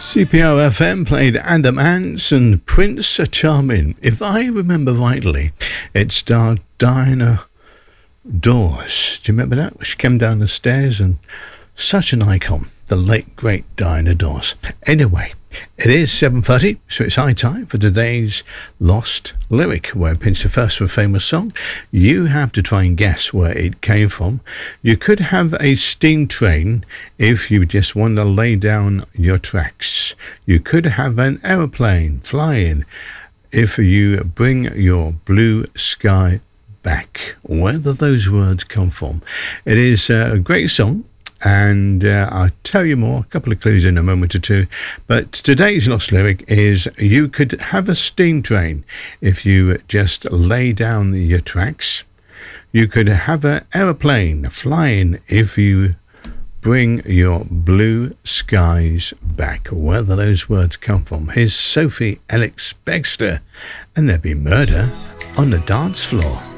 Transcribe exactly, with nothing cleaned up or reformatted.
C P O F M played Adam Ants and Prince Charming. If I remember rightly, it starred Diana Dors. Do you remember that? She came down the stairs and such an icon, the late great Diana Dors. Anyway, it is seven thirty, so it's high time for today's Lost Lyric, where Prince the first for a famous song. You have to try and guess where it came from. You could have a steam train if you just want to lay down your tracks. You could have an aeroplane flying if you bring your blue sky back. Where do those words come from? It is a great song. And uh, I'll tell you more, a couple of clues in a moment or two. But today's Lost Lyric is you could have a steam train if you just lay down your tracks. You could have an aeroplane flying if you bring your blue skies back. Where do those words come from? Here's Sophie Ellis-Bextor, and there'll be murder on the dance floor.